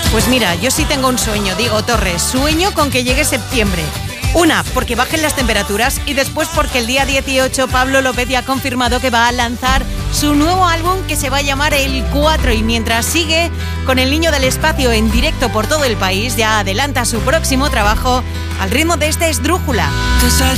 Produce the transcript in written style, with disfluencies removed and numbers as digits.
Pues mira, yo sí tengo un sueño, Diego Torres. Sueño con que llegue septiembre. Una, porque bajen las temperaturas, y después porque el día 18 Pablo López ya ha confirmado que va a lanzar su nuevo álbum que se va a llamar El 4, y mientras sigue con El Niño del Espacio en directo por todo el país, ya adelanta su próximo trabajo al ritmo de esta esdrújula. Te